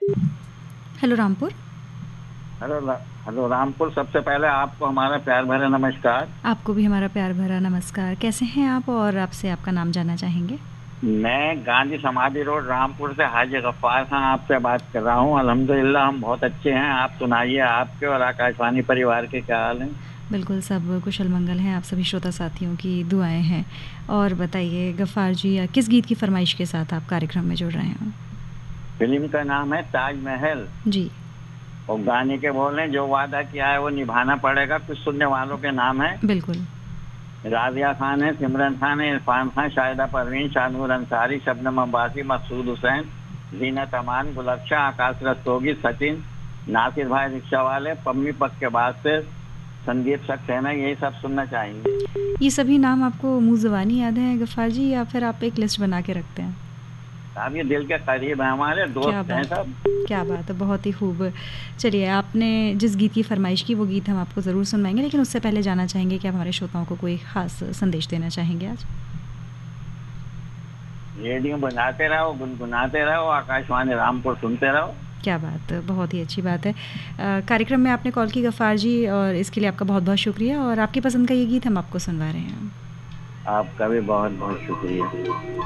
Hello Rampur. Hello hello Rampur. सबसे पहले आपको हमारा प्यार भरा नमस्कार। आपको भी हमारा प्यार भरा नमस्कार। कैसे हैं आप और आपसे आपका नाम जानना चाहेंगे? मैं गांधी समाधि रोड रामपुर से हाजी गफ्फार खान आपसे बात कर रहा हूँ। अल्हम्दुलिल्लाह हम बहुत अच्छे हैं। आप सुनाइए, आपके और आकाशवाणी परिवार के क्या हाल है? बिल्कुल सब कुशल मंगल हैं। आप सभी श्रोता साथियों की दुआएं हैं। और बताइए गफ़ार जी, किस गीत की फरमाइश के साथ आप कार्यक्रम में जुड़ रहे हैं? फिल्म का नाम है ताजमहल जी। और गाने के बोल हैं, जो वादा किया है वो निभाना पड़ेगा। कुछ सुनने वालों के नाम है: बिल्कुल। राजिया खान है, सिमरन खान है, इरफान खान, शाहिदा परवीन, शाहनूर अंसारी, शबनम अब्बासी, मकसूद हुसैन, जीनत अमान, गुलक्षा, आकाश रस्तोगी, सचिन, नासिर भाई रिक्शा वाले, पम्मी पक के बाद से संदीप सक्सेना, यही सब सुनना चाहेंगे। ये सभी नाम आपको मुँह ज़बानी याद हैं गफ़ार जी, या फिर आप एक लिस्ट बना के रखते हैं? साहब ये दिल के करीब है, हमारे क्या दोस्त हैं बात है! सब। क्या बात है! बहुत ही खूब। चलिए, आपने जिस गीत की फ़रमाइश की वो गीत हम आपको ज़रूर सुनवाएँगे, लेकिन उससे पहले जानना चाहेंगे कि आप हमारे श्रोताओं को कोई ख़ास संदेश देना चाहेंगे आज? रेडियो बजाते रहो, गुनगुनाते रहो, आकाशवाणी रामपुर सुनते रहो। क्या बात है! बहुत ही अच्छी बात है। कार्यक्रम में आपने कॉल की गफ़ार जी, और इसके लिए आपका बहुत-बहुत शुक्रिया, और आपकी पसंद का ये गीत हम आपको सुनवा रहे हैं। आपका भी बहुत बहुत शुक्रिया।